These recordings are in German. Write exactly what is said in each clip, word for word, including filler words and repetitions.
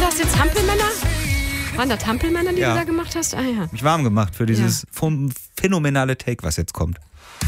das jetzt Hampelmänner? Waren das Hampelmänner, die Ja. du da gemacht hast? Ah ja. Mich warm gemacht für dieses ja. phänomenale Take, was jetzt kommt.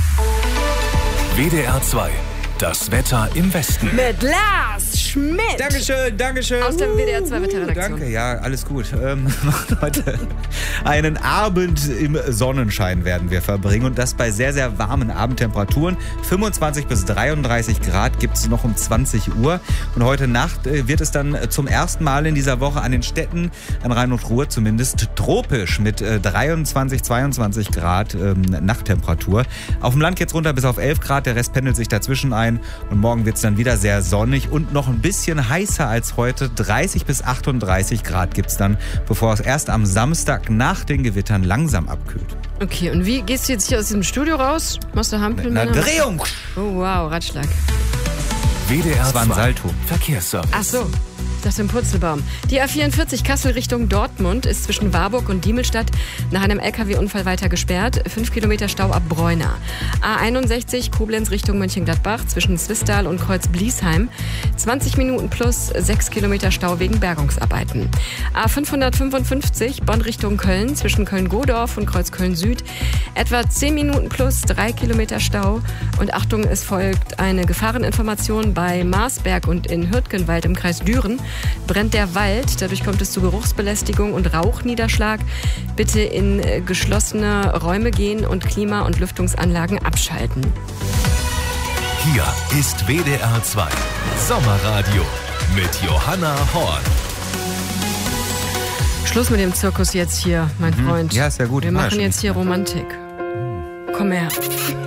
W D R zwei. Das Wetter im Westen. Mit Lars Schmidt. Dankeschön, Dankeschön. Aus der W D R zwei Wetterredaktion. Danke, ja, alles gut. Ähm, heute einen Abend im Sonnenschein werden wir verbringen und das bei sehr, sehr warmen Abendtemperaturen. fünfundzwanzig bis dreiunddreißig Grad gibt es noch um zwanzig Uhr. Und heute Nacht äh, wird es dann zum ersten Mal in dieser Woche an den Städten, an Rhein und Ruhr zumindest, tropisch mit äh, dreiundzwanzig, zweiundzwanzig Grad ähm, Nachttemperatur. Auf dem Land geht's runter bis auf elf Grad, der Rest pendelt sich dazwischen ein. Und morgen wird es dann wieder sehr sonnig und noch ein bisschen heißer als heute. dreißig bis achtunddreißig Grad gibt es dann, bevor es erst am Samstag nach den Gewittern langsam abkühlt. Okay, und wie gehst du jetzt hier aus diesem Studio raus? Machst du Hampelmänner? Mit einer Drehung! Oh wow, Ratschlag. W D R Das war ein Salto. Verkehrsservice. Ach so. Das ist im Purzelbaum. Die A vierundvierzig Kassel Richtung Dortmund ist zwischen Warburg und Diemelstadt nach einem L K W-Unfall weiter gesperrt. Fünf Kilometer Stau ab Bräuna. A einundsechzig Koblenz Richtung Mönchengladbach zwischen Swisttal und Kreuz Bliesheim. zwanzig Minuten plus sechs Kilometer Stau wegen Bergungsarbeiten. A fünfhundertfünfundfünfzig Bonn Richtung Köln zwischen Köln-Godorf und Kreuz Köln-Süd. Etwa zehn Minuten plus drei Kilometer Stau. Und Achtung, es folgt eine Gefahreninformation bei Marsberg und in Hürtgenwald im Kreis Düren. Brennt der Wald, dadurch kommt es zu Geruchsbelästigung und Rauchniederschlag. Bitte in äh, geschlossene Räume gehen und Klima- und Lüftungsanlagen abschalten. Hier ist W D R zwei Sommerradio mit Johanna Horn. Schluss mit dem Zirkus jetzt hier, mein Freund. Ja, ist ja gut. Wir War ja machen schon jetzt hier Romantik. Komm her.